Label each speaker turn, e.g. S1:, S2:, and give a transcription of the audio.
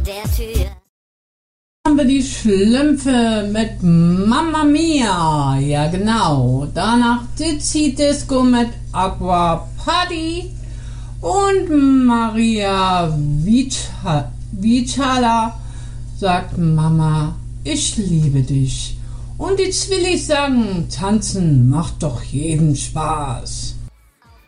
S1: der Tür.
S2: Haben wir die Schlümpfe mit Mamma Mia. Ja, genau. Danach Dizzy Disco mit Aqua Party. Und Maria Vitala sagt Mama, ich liebe dich. Und die Zwillis sagen, tanzen macht doch jeden Spaß.